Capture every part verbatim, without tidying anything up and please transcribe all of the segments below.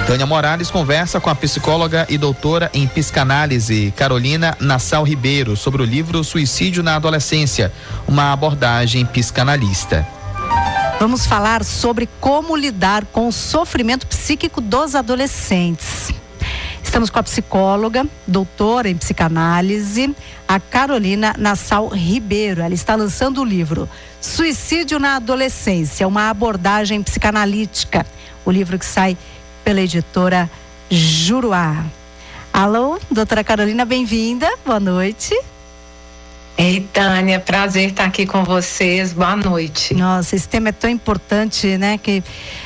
Tânia Morales conversa com a psicóloga e doutora em psicanálise Carolina Nassau Ribeiro sobre o livro Suicídio na Adolescência, uma abordagem psicanalista. Vamos falar sobre como lidar com o sofrimento psíquico dos adolescentes. Estamos com a psicóloga, doutora em psicanálise, a Carolina Nassau Ribeiro. Ela está lançando o livro Suicídio na Adolescência, uma abordagem psicanalítica. O livro que sai pela editora Juruá. Alô, doutora Carolina, bem-vinda, boa noite. Ei, Tânia, prazer estar aqui com vocês, boa noite. Nossa, esse tema é tão importante, né, que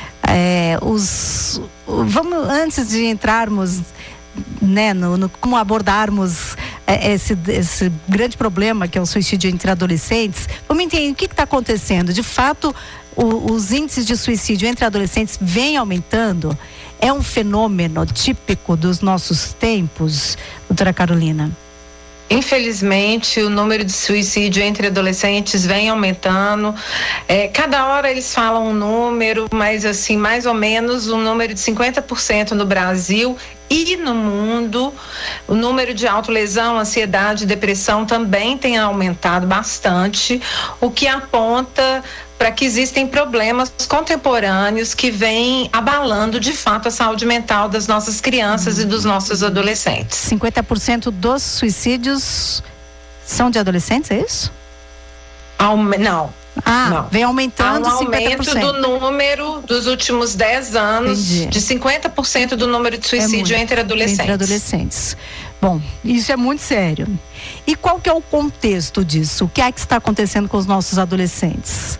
é, os, vamos, antes de entrarmos, né, no, no como abordarmos é, esse, esse grande problema que é o suicídio entre adolescentes, vamos entender o que está acontecendo. De fato, o, os índices de suicídio entre adolescentes vêm aumentando. É um fenômeno típico dos nossos tempos, doutora Carolina? Infelizmente, o número de suicídio entre adolescentes vem aumentando. É, cada hora eles falam um número, mas assim, mais ou menos um número de cinquenta por cento no Brasil e no mundo. O número de autolesão, ansiedade, depressão também tem aumentado bastante, o que aponta para que existem problemas contemporâneos que vêm abalando de fato a saúde mental das nossas crianças e dos nossos adolescentes. cinquenta por cento dos suicídios são de adolescentes, é isso? Aume- não. Ah, não. Vem aumentando Há um cinquenta por cento. aumento do número dos últimos dez anos. Entendi. De cinquenta por cento do número de suicídio é entre adolescentes. Entre adolescentes. Bom, isso é muito sério. E qual que é o contexto disso? O que é que está acontecendo com os nossos adolescentes?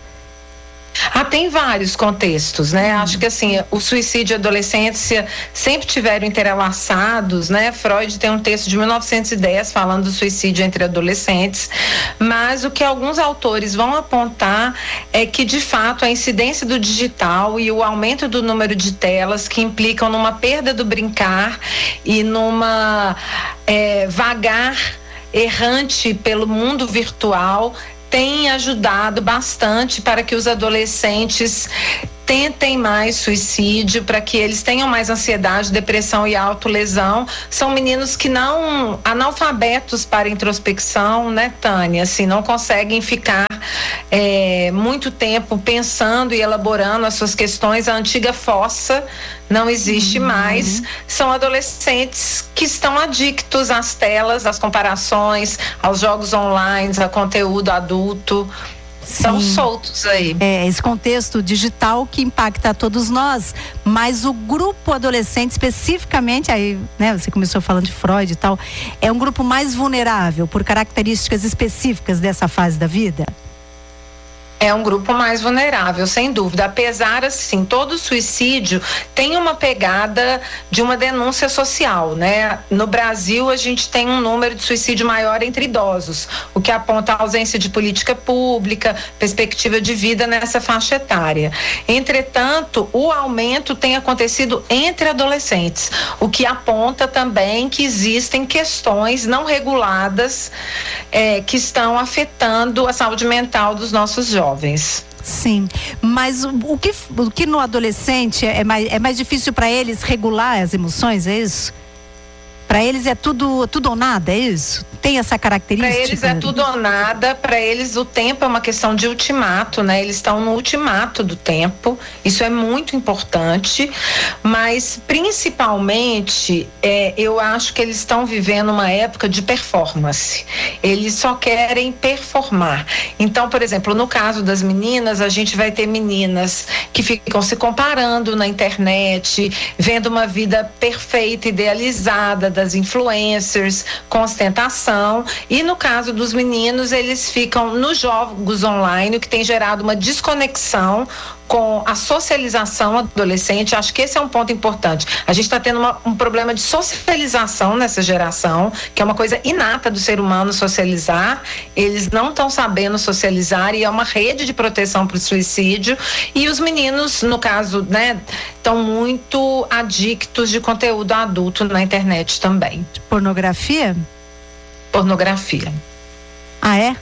Ah, tem vários contextos, né? Hum. Acho que assim, o suicídio e a adolescência sempre tiveram interlaçados, né? Freud tem um texto de mil novecentos e dez falando do suicídio entre adolescentes, mas o que alguns autores vão apontar é que, de fato, a incidência do digital e o aumento do número de telas que implicam numa perda do brincar e numa é, vagar errante pelo mundo virtual tem ajudado bastante para que os adolescentes tentem mais suicídio, para que eles tenham mais ansiedade, depressão e autolesão. São meninos que não, analfabetos para introspecção, né, Tânia? Assim, não conseguem ficar é, muito tempo pensando e elaborando as suas questões. A antiga fossa não existe uhum. mais. São adolescentes que estão adictos às telas, às comparações, aos jogos online, a conteúdo adulto. Estão soltos aí. É, esse contexto digital que impacta a todos nós, mas o grupo adolescente especificamente, aí, né, você começou falando de Freud e tal, é um grupo mais vulnerável por características específicas dessa fase da vida? É um grupo mais vulnerável, sem dúvida. Apesar, assim, todo suicídio tem uma pegada de uma denúncia social, né? No Brasil, a gente tem um número de suicídio maior entre idosos, o que aponta a ausência de política pública, perspectiva de vida nessa faixa etária. Entretanto, o aumento tem acontecido entre adolescentes, o que aponta também que existem questões não reguladas é, que estão afetando a saúde mental dos nossos jovens. Sim, mas o, o, que, o que no adolescente é mais, é mais difícil para eles regular as emoções, é isso? Para eles é tudo, tudo ou nada, é isso? Tem essa característica? Para eles é tudo ou nada, para eles o tempo é uma questão de ultimato, né? Eles estão no ultimato do tempo, isso é muito importante, mas principalmente é, eu acho que eles estão vivendo uma época de performance, eles só querem performar. Então, por exemplo, no caso das meninas, a gente vai ter meninas que ficam se comparando na internet, vendo uma vida perfeita, idealizada, das influencers, com ostentação, e no caso dos meninos, eles ficam nos jogos online, o que tem gerado uma desconexão com a socialização adolescente. Acho que esse é um ponto importante. A gente está tendo uma, um problema de socialização nessa geração, que é uma coisa inata do ser humano socializar. Eles não estão sabendo socializar e é uma rede de proteção para o suicídio. E os meninos, no caso, né, estão muito adictos de conteúdo adulto na internet também. Pornografia? Pornografia. Ah, é?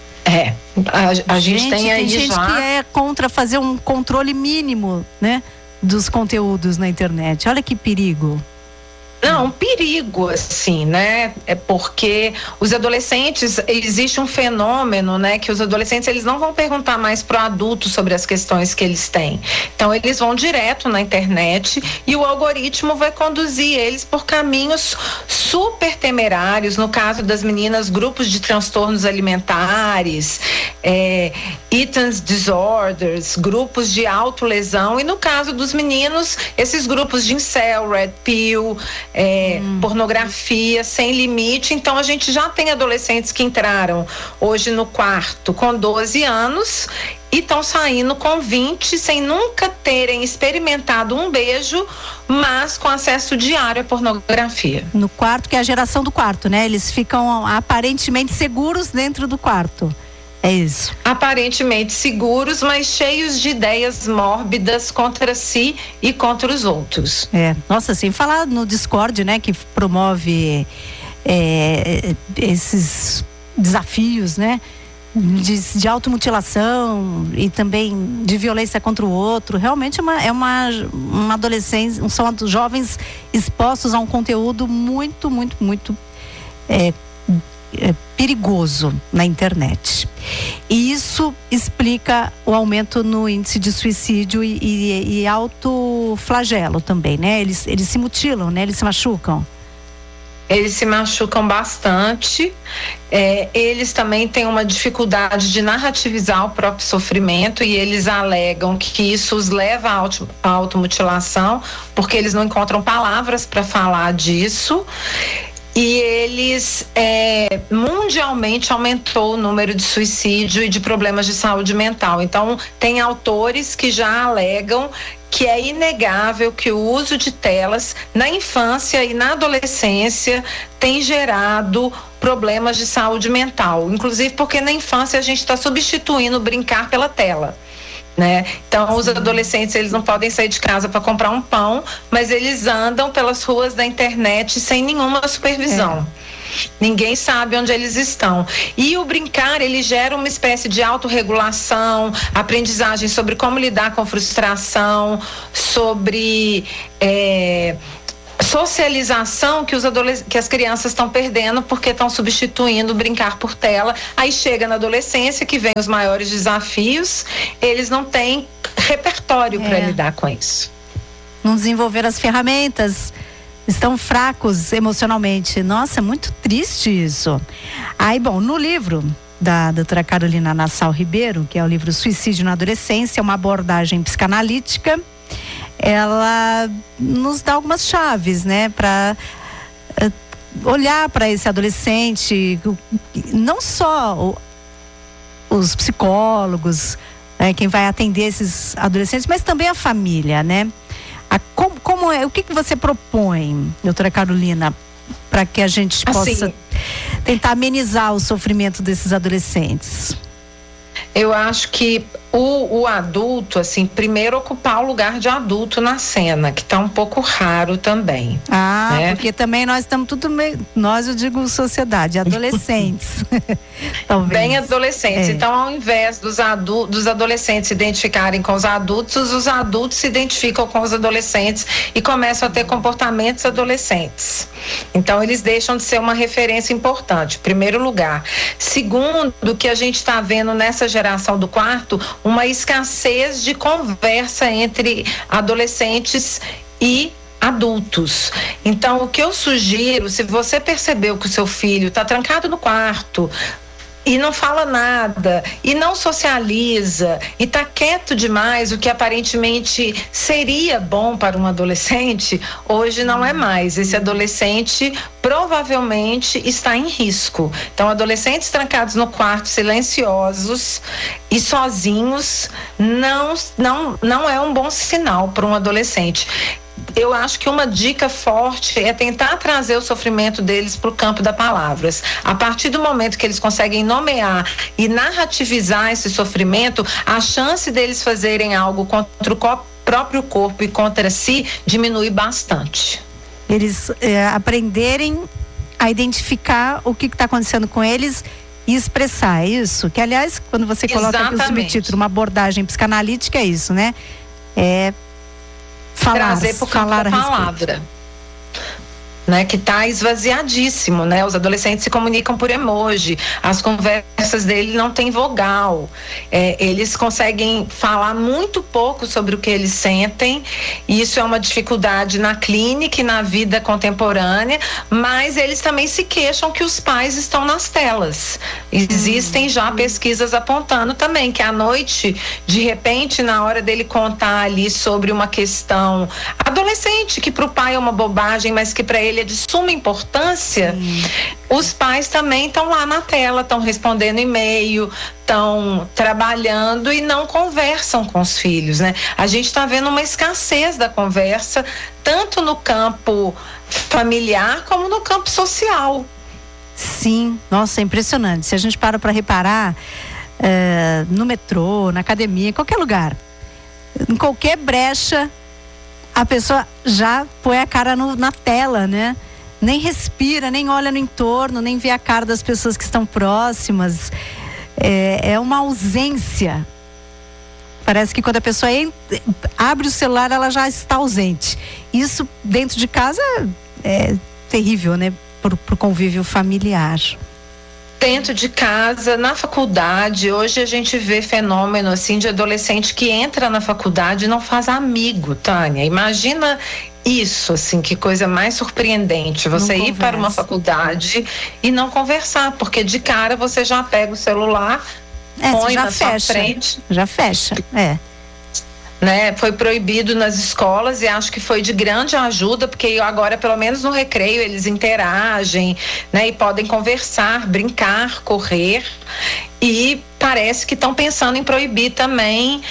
É, a, a gente, gente tem aí tem gente já... que é contra fazer um controle mínimo, né, dos conteúdos na internet. Olha que perigo. Não, um perigo, assim, né? É porque os adolescentes, existe um fenômeno, né? Que os adolescentes, eles não vão perguntar mais para o adulto sobre as questões que eles têm. Então, eles vão direto na internet e o algoritmo vai conduzir eles por caminhos super temerários. No caso das meninas, grupos de transtornos alimentares, é, eating disorders, grupos de autolesão. E no caso dos meninos, esses grupos de incel, red pill, É, hum. pornografia sem limite. Então a gente já tem adolescentes que entraram hoje no quarto com doze anos e estão saindo com vinte sem nunca terem experimentado um beijo, mas com acesso diário à pornografia. No quarto, que é a geração do quarto, né? Eles ficam aparentemente seguros dentro do quarto. É isso. Aparentemente seguros, mas cheios de ideias mórbidas contra si e contra os outros. É, nossa, sem falar no Discord, né, que promove é, esses desafios, né, de, de automutilação e também de violência contra o outro. Realmente é uma, é uma, uma adolescência, são jovens expostos a um conteúdo muito, muito, muito é, É, perigoso na internet. E isso explica o aumento no índice de suicídio e, e, e autoflagelo também, né? Eles, eles se mutilam, né? Eles se machucam. Eles se machucam bastante. É, eles também têm uma dificuldade de narrativizar o próprio sofrimento e eles alegam que isso os leva à, auto, à automutilação, porque eles não encontram palavras para falar disso. E eles, é, mundialmente aumentou o número de suicídio e de problemas de saúde mental. Então, tem autores que já alegam que é inegável que o uso de telas na infância e na adolescência tem gerado problemas de saúde mental. Inclusive porque na infância a gente está substituindo o brincar pela tela. Né? Então os adolescentes, eles não podem sair de casa para comprar um pão, mas eles andam pelas ruas da internet sem nenhuma supervisão. É. Ninguém sabe onde eles estão. E o brincar, ele gera uma espécie de autorregulação, aprendizagem sobre como lidar com frustração, sobre é, socialização que, os adolesc- que as crianças estão perdendo porque estão substituindo o brincar por tela. Aí chega na adolescência, que vem os maiores desafios, eles não têm repertório é. para lidar com isso. Não desenvolver as ferramentas, estão fracos emocionalmente. Nossa, é muito triste isso. Aí, bom, no livro da doutora Carolina Nassau Ribeiro, que é o livro Suicídio na Adolescência, uma abordagem psicanalítica, ela nos dá algumas chaves, né, para uh, olhar para esse adolescente, não só o, os psicólogos, né, quem vai atender esses adolescentes, mas também a família, né? A, como, como é, o que, que você propõe, doutora Carolina, para que a gente possa assim, tentar amenizar o sofrimento desses adolescentes? Eu acho que o, o adulto, assim, primeiro ocupar o lugar de adulto na cena, que está um pouco raro também. Ah, né? Porque também nós estamos tudo meio, nós eu digo sociedade, adolescentes. Bem adolescentes. É. Então, ao invés dos, adu, dos adolescentes se identificarem com os adultos, os adultos se identificam com os adolescentes e começam a ter comportamentos adolescentes. Então, eles deixam de ser uma referência importante, primeiro lugar. Segundo, que a gente está vendo nessa geração do quarto, uma escassez de conversa entre adolescentes e adultos. Então, o que eu sugiro, se você percebeu que o seu filho está trancado no quarto e não fala nada, e não socializa, e está quieto demais, o que aparentemente seria bom para um adolescente, hoje não é mais. Esse adolescente provavelmente está em risco. Então, adolescentes trancados no quarto, silenciosos e sozinhos, não, não, não é um bom sinal para um adolescente. Eu acho que uma dica forte é tentar trazer o sofrimento deles para o campo das palavras. A partir do momento que eles conseguem nomear e narrativizar esse sofrimento, a chance deles fazerem algo contra o co- próprio corpo e contra si diminui bastante. Eles é, aprenderem a identificar o que está acontecendo com eles e expressar, é isso? Que, aliás, quando você coloca aqui o subtítulo, uma abordagem psicanalítica, é isso, né? É falar, trazer para o campo falar da palavra. Né, que está esvaziadíssimo, né? Os adolescentes se comunicam por emoji, as conversas dele não tem vogal, é, eles conseguem falar muito pouco sobre o que eles sentem, e isso é uma dificuldade na clínica e na vida contemporânea, mas eles também se queixam que os pais estão nas telas. Existem já pesquisas apontando também que à noite, de repente, na hora dele contar ali sobre uma questão adolescente, que para o pai é uma bobagem, mas que para ele é de suma importância, sim, os pais também estão lá na tela, estão respondendo e-mail, estão trabalhando e não conversam com os filhos, né? A gente está vendo uma escassez da conversa, tanto no campo familiar como no campo social. Sim, nossa, é impressionante. Se a gente para para reparar, é, no metrô, na academia, em qualquer lugar, em qualquer brecha, a pessoa já põe a cara no, na tela, né? Nem respira, nem olha no entorno, nem vê a cara das pessoas que estão próximas. É, é uma ausência. Parece que quando a pessoa entra, abre o celular, ela já está ausente. Isso dentro de casa é terrível, né? Pro, pro convívio familiar. Dentro de casa, na faculdade, hoje a gente vê fenômeno assim de adolescente que entra na faculdade e não faz amigo, Tânia. Imagina isso, assim, que coisa mais surpreendente, você ir para uma faculdade e não conversar, porque de cara você já pega o celular, é, põe já na fecha, sua frente. Já fecha, é. Né, foi proibido nas escolas e acho que foi de grande ajuda, porque agora pelo menos no recreio eles interagem, né, e podem conversar, brincar, correr, e parece que estão pensando em proibir também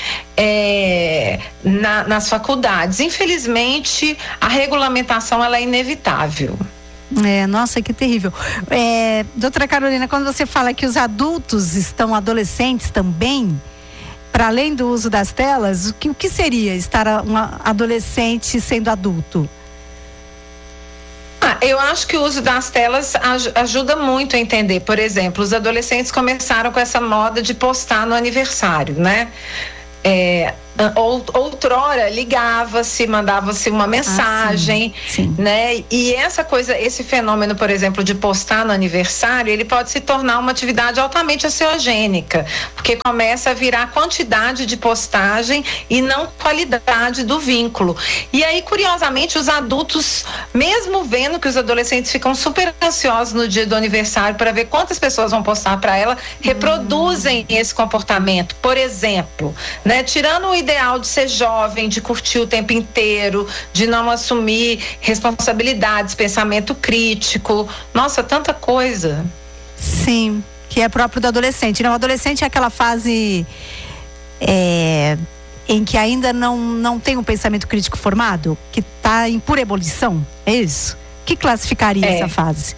é, na, nas faculdades. Infelizmente a regulamentação ela é inevitável. É, nossa, que terrível. É, doutora Carolina, quando você fala que os adultos estão adolescentes também, para além do uso das telas, o que, o que seria estar um adolescente sendo adulto? Ah, eu acho que o uso das telas aj- ajuda muito a entender. Por exemplo, os adolescentes começaram com essa moda de postar no aniversário, né? É, outrora ligava-se, mandava-se uma mensagem, ah, sim, sim. né? E essa coisa, esse fenômeno, por exemplo, de postar no aniversário, ele pode se tornar uma atividade altamente ansiogênica, porque começa a virar quantidade de postagem e não qualidade do vínculo. E aí, curiosamente, os adultos, mesmo vendo que os adolescentes ficam super ansiosos no dia do aniversário para ver quantas pessoas vão postar para ela, reproduzem hum. esse comportamento. Por exemplo, né? Tirando o ideal de ser jovem, de curtir o tempo inteiro, de não assumir responsabilidades, pensamento crítico, nossa, tanta coisa. Sim, que é próprio do adolescente. Não, o adolescente é aquela fase é, em que ainda não, não tem um pensamento crítico formado, que está em pura ebulição, é isso? O que classificaria é. essa fase?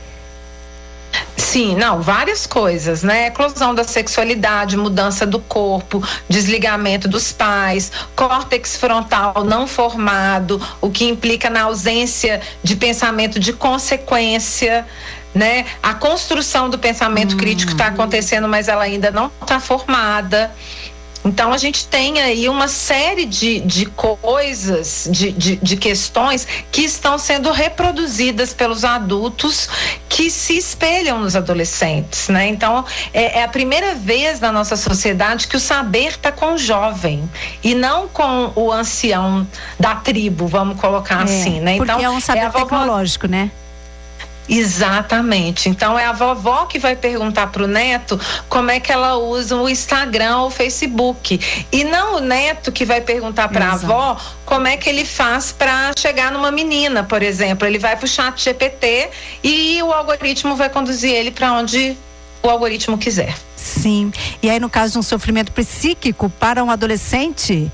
Sim, não, várias coisas, né? Eclosão da sexualidade, mudança do corpo, desligamento dos pais, córtex frontal não formado, o que implica na ausência de pensamento de consequência, né? A construção do pensamento hum. crítico está acontecendo, mas ela ainda não está formada. Então a gente tem aí uma série de, de coisas, de, de, de questões que estão sendo reproduzidas pelos adultos que se espelham nos adolescentes, né? Então é, é a primeira vez na nossa sociedade que o saber está com o jovem e não com o ancião da tribo, vamos colocar é, assim, né? Porque então é um saber é a tecnológico, vovó... né? Exatamente. Então é a vovó que vai perguntar para o neto como é que ela usa o Instagram ou o Facebook. E não o neto que vai perguntar para a avó como é que ele faz para chegar numa menina, por exemplo. Ele vai para o chat G P T e o algoritmo vai conduzir ele para onde o algoritmo quiser. Sim. E aí, no caso de um sofrimento psíquico para um adolescente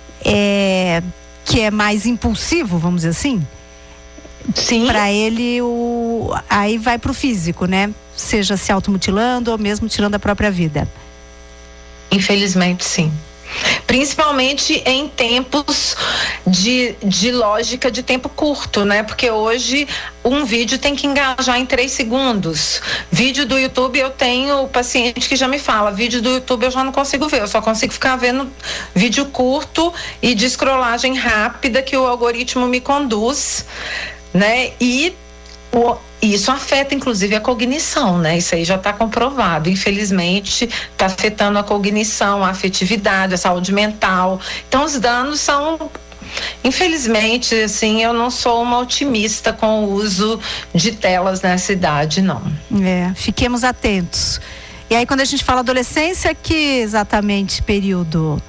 é, que é mais impulsivo, vamos dizer assim? Sim. Para ele, o, aí vai pro físico, né? Seja se automutilando ou mesmo tirando a própria vida. Infelizmente, sim. Principalmente em tempos de, de lógica de tempo curto, né? Porque hoje um vídeo tem que engajar em três segundos. Vídeo do YouTube, eu tenho paciente que já me fala, vídeo do YouTube eu já não consigo ver, eu só consigo ficar vendo vídeo curto e de scrollagem rápida que o algoritmo me conduz, né? E o Isso afeta, inclusive, a cognição, né? Isso aí já está comprovado. Infelizmente, está afetando a cognição, a afetividade, a saúde mental. Então, os danos são... Infelizmente, assim, eu não sou uma otimista com o uso de telas nessa idade, não. É, fiquemos atentos. E aí, quando a gente fala adolescência, que exatamente período...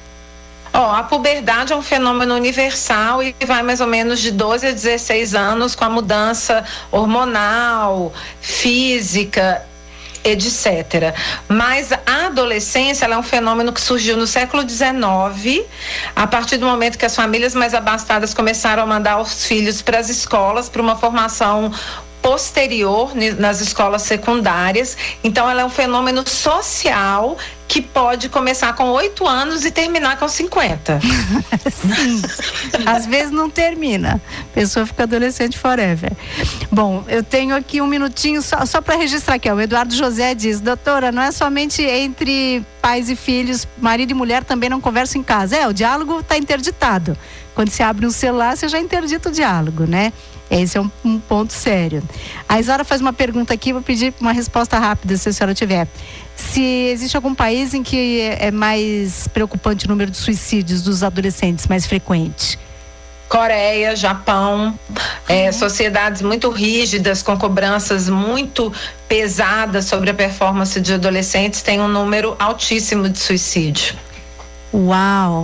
Ó, oh, a puberdade é um fenômeno universal e vai mais ou menos de doze a dezesseis anos com a mudança hormonal, física, etcétera. Mas a adolescência, ela é um fenômeno que surgiu no século dezenove, a partir do momento que as famílias mais abastadas começaram a mandar os filhos para as escolas, para uma formação posterior nas escolas secundárias. Então ela é um fenômeno social que pode começar com oito anos e terminar com cinquenta. Sim, às vezes não termina, a pessoa fica adolescente forever. Bom, eu tenho aqui um minutinho só, só para registrar aqui, ó, o Eduardo José diz: doutora, não é somente entre pais e filhos, marido e mulher também não conversam em casa. É, o diálogo está interditado. Quando você abre um celular, você já interdita o diálogo, né? Esse é um, um ponto sério. A Isara faz uma pergunta aqui, vou pedir uma resposta rápida, se a senhora tiver. Se existe algum país em que é mais preocupante o número de suicídios dos adolescentes, mais frequente? Coreia, Japão, é, sociedades muito rígidas, com cobranças muito pesadas sobre a performance de adolescentes, tem um número altíssimo de suicídio. Uau!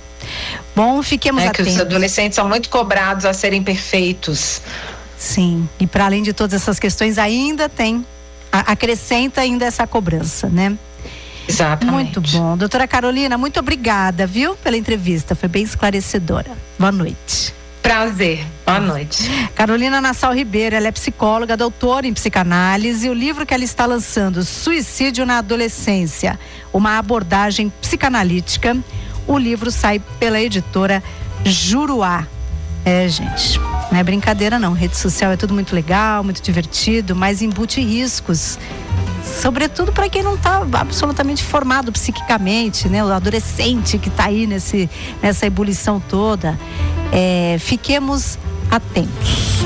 Bom, fiquemos é atentos. Que os adolescentes são muito cobrados a serem perfeitos. Sim, e para além de todas essas questões, ainda tem, a, acrescenta ainda essa cobrança, né? Exatamente. Muito bom. Doutora Carolina, muito obrigada, viu, pela entrevista, foi bem esclarecedora. Boa noite. Prazer, boa noite. Carolina Nassau Ribeiro, ela é psicóloga, doutora em psicanálise. O livro que ela está lançando, Suicídio na Adolescência, uma abordagem psicanalítica. O livro sai pela editora Juruá. É, gente, não é brincadeira não. Rede social é tudo muito legal, muito divertido, mas embute riscos. Sobretudo para quem não está absolutamente formado psiquicamente, né? O adolescente que está aí nesse, nessa ebulição toda. É, fiquemos atentos.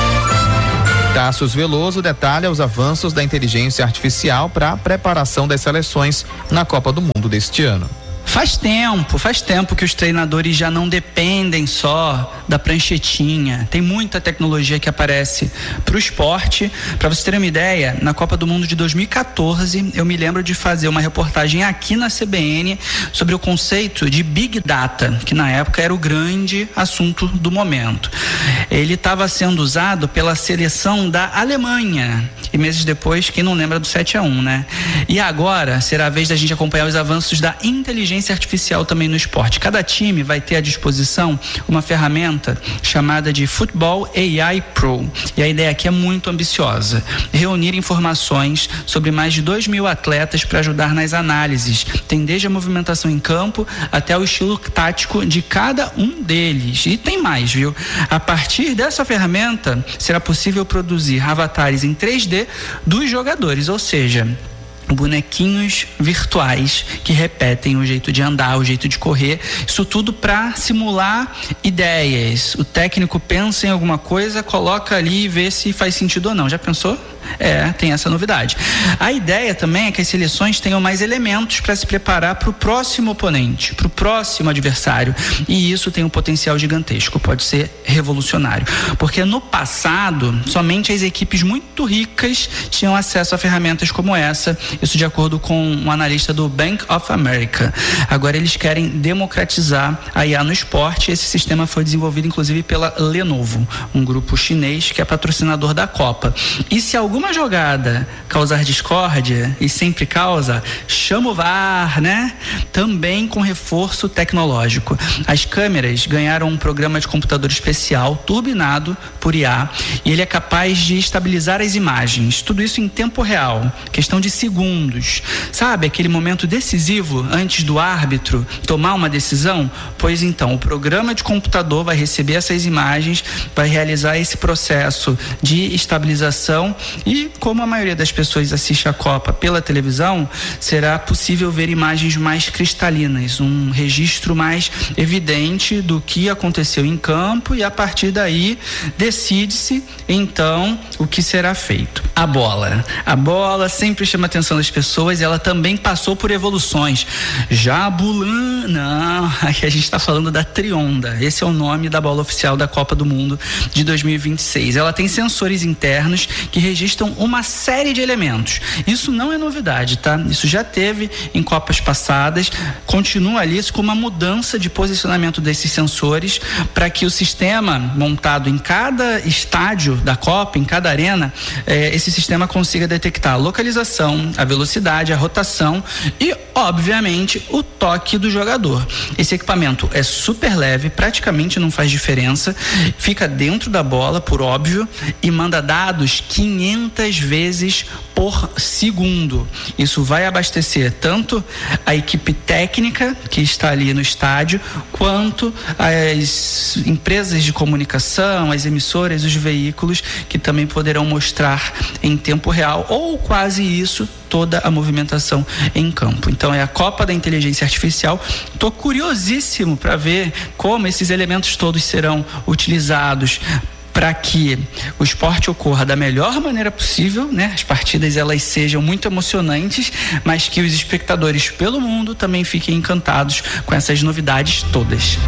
Tassius Veloso detalha os avanços da inteligência artificial para a preparação das seleções na Copa do Mundo deste ano. Faz tempo, faz tempo que os treinadores já não dependem só da pranchetinha. Tem muita tecnologia que aparece para o esporte. Para você ter uma ideia, na Copa do Mundo de dois mil e quatorze, eu me lembro de fazer uma reportagem aqui na C B N sobre o conceito de Big Data, que na época era o grande assunto do momento. Ele estava sendo usado pela seleção da Alemanha. E meses depois, quem não lembra do sete a um, né? E agora será a vez da gente acompanhar os avanços da inteligência artificial também no esporte. Cada time vai ter à disposição uma ferramenta chamada de Football A I Pro. E a ideia aqui é muito ambiciosa: reunir informações sobre mais de dois mil atletas para ajudar nas análises. Tem desde a movimentação em campo até o estilo tático de cada um deles. E tem mais, viu? A partir dessa ferramenta, será possível produzir avatares em três D dos jogadores, ou seja, bonequinhos virtuais que repetem o jeito de andar, o jeito de correr, isso tudo para simular ideias. O técnico pensa em alguma coisa, coloca ali e vê se faz sentido ou não. Já pensou? É, tem essa novidade. A ideia também é que as seleções tenham mais elementos para se preparar para o próximo oponente, para o próximo adversário, e isso tem um potencial gigantesco, pode ser revolucionário, porque no passado somente as equipes muito ricas tinham acesso a ferramentas como essa, isso de acordo com um analista do Bank of America. Agora eles querem democratizar a I A no esporte. Esse sistema foi desenvolvido inclusive pela Lenovo, um grupo chinês que é patrocinador da Copa. E se algum alguma jogada causar discórdia, e sempre causa, chama o V A R, né? Também com reforço tecnológico. As câmeras ganharam um programa de computador especial, turbinado por I A, e ele é capaz de estabilizar as imagens, tudo isso em tempo real, questão de segundos. Sabe aquele momento decisivo antes do árbitro tomar uma decisão? Pois então, o programa de computador vai receber essas imagens, vai realizar esse processo de estabilização, e como a maioria das pessoas assiste a Copa pela televisão, será possível ver imagens mais cristalinas, um registro mais evidente do que aconteceu em campo, e a partir daí decide-se então o que será feito. A bola. A bola sempre chama a atenção das pessoas, e ela também passou por evoluções. Jabulan, não, aqui a gente está falando da Trionda. Esse é o nome da bola oficial da Copa do Mundo de dois mil e vinte e seis. Ela tem sensores internos que registram uma série de elementos. Isso não é novidade, tá? Isso já teve em Copas passadas. Continua ali com uma mudança de posicionamento desses sensores para que o sistema montado em cada estádio da Copa, em cada arena, eh, esse sistema consiga detectar a localização, a velocidade, a rotação e, obviamente, o toque do jogador. Esse equipamento é super leve, praticamente não faz diferença, fica dentro da bola, por óbvio, e manda dados quinhentas vezes por segundo. Isso vai abastecer tanto a equipe técnica que está ali no estádio, quanto as empresas de comunicação, as emissoras, os veículos, que também poderão mostrar em tempo real, ou quase isso, toda a movimentação em campo. Então é a Copa da Inteligência Artificial. Estou curiosíssimo para ver como esses elementos todos serão utilizados para que o esporte ocorra da melhor maneira possível, né? As partidas elas sejam muito emocionantes, mas que os espectadores pelo mundo também fiquem encantados com essas novidades todas.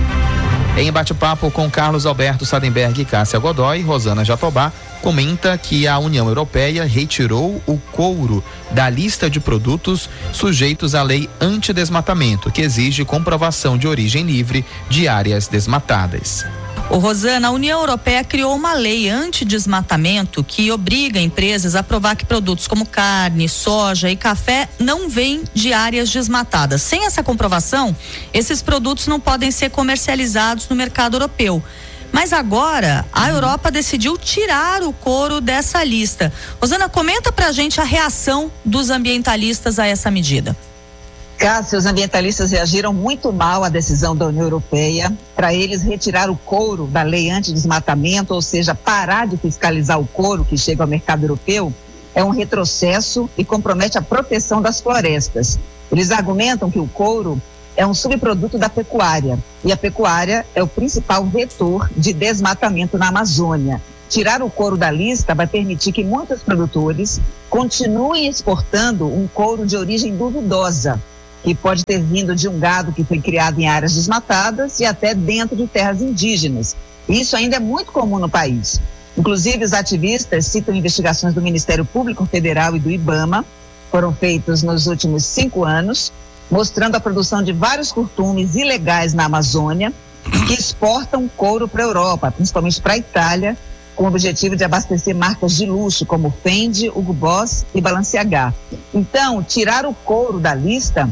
Em bate-papo com Carlos Alberto Sadenberg e Cássia Godoy, Rosana Jatobá comenta que a União Europeia retirou o couro da lista de produtos sujeitos à lei antidesmatamento, que exige comprovação de origem livre de áreas desmatadas. Ô Rosana, a União Europeia criou uma lei anti-desmatamento que obriga empresas a provar que produtos como carne, soja e café não vêm de áreas desmatadas. Sem essa comprovação, esses produtos não podem ser comercializados no mercado europeu. Mas agora, a Europa decidiu tirar o couro dessa lista. Rosana, comenta pra gente a reação dos ambientalistas a essa medida. Cássia, os ambientalistas reagiram muito mal à decisão da União Europeia para eles retirar o couro da lei antidesmatamento, ou seja, parar de fiscalizar o couro que chega ao mercado europeu. É um retrocesso e compromete a proteção das florestas. Eles argumentam que o couro é um subproduto da pecuária, e a pecuária é o principal vetor de desmatamento na Amazônia. Tirar o couro da lista vai permitir que muitos produtores continuem exportando um couro de origem duvidosa, que pode ter vindo de um gado que foi criado em áreas desmatadas e até dentro de terras indígenas. Isso ainda é muito comum no país. Inclusive, os ativistas citam investigações do Ministério Público Federal e do IBAMA, foram feitos nos últimos cinco anos, mostrando a produção de vários curtumes ilegais na Amazônia, que exportam couro para a Europa, principalmente para a Itália, com o objetivo de abastecer marcas de luxo como Fendi, Hugo Boss e Balenciaga. Então, tirar o couro da lista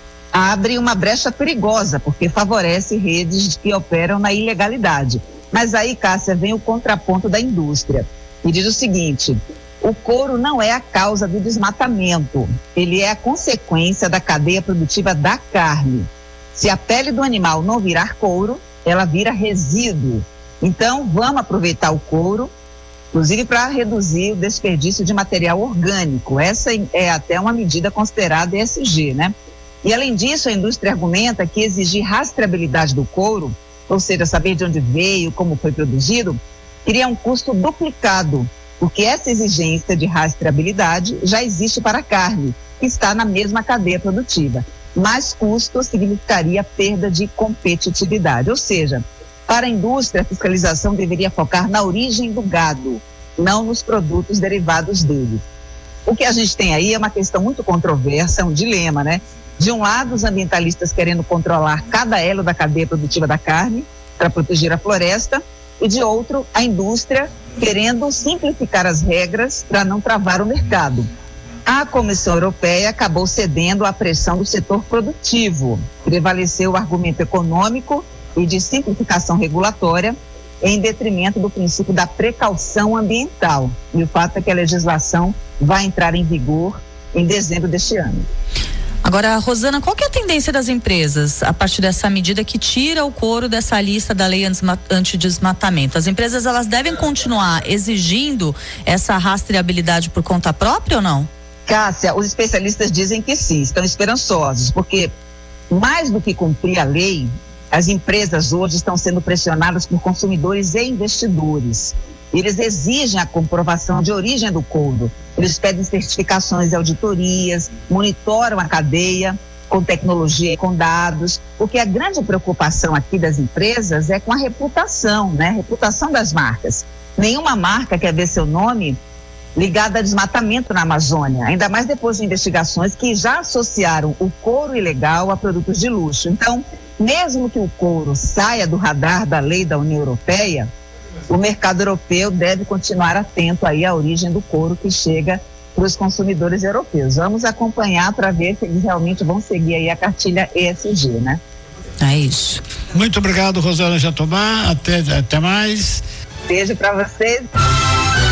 abre uma brecha perigosa, porque favorece redes que operam na ilegalidade. Mas aí, Cássia, vem o contraponto da indústria, e diz o seguinte: o couro não é a causa do desmatamento, ele é a consequência da cadeia produtiva da carne. Se a pele do animal não virar couro, ela vira resíduo. Então, vamos aproveitar o couro, inclusive para reduzir o desperdício de material orgânico. Essa é até uma medida considerada E S G, né? E além disso, a indústria argumenta que exigir rastreabilidade do couro, ou seja, saber de onde veio, como foi produzido, cria um custo duplicado, porque essa exigência de rastreabilidade já existe para a carne, que está na mesma cadeia produtiva. Mais custo significaria perda de competitividade, ou seja, para a indústria, a fiscalização deveria focar na origem do gado, não nos produtos derivados dele. O que a gente tem aí é uma questão muito controversa, um dilema, né? De um lado, os ambientalistas querendo controlar cada elo da cadeia produtiva da carne para proteger a floresta, e de outro, a indústria querendo simplificar as regras para não travar o mercado. A Comissão Europeia acabou cedendo à pressão do setor produtivo. Prevaleceu o argumento econômico e de simplificação regulatória em detrimento do princípio da precaução ambiental. E o fato é que a legislação vai entrar em vigor em dezembro deste ano. Agora, Rosana, qual que é a tendência das empresas a partir dessa medida que tira o couro dessa lista da lei antidesmatamento? As empresas, elas devem continuar exigindo essa rastreabilidade por conta própria ou não? Cássia, os especialistas dizem que sim, estão esperançosos, porque mais do que cumprir a lei, as empresas hoje estão sendo pressionadas por consumidores e investidores. Eles exigem a comprovação de origem do couro. Eles pedem certificações e auditorias, monitoram a cadeia com tecnologia e com dados, porque a grande preocupação aqui das empresas é com a reputação, né? A reputação das marcas. Nenhuma marca quer ver seu nome ligado a desmatamento na Amazônia, ainda mais depois de investigações que já associaram o couro ilegal a produtos de luxo. Então, mesmo que o couro saia do radar da lei da União Europeia, o mercado europeu deve continuar atento aí à origem do couro que chega para os consumidores europeus. Vamos acompanhar para ver se eles realmente vão seguir aí a cartilha E S G, né? É isso. Muito obrigado, Rosana Jatobá. Até, até mais. Beijo para vocês.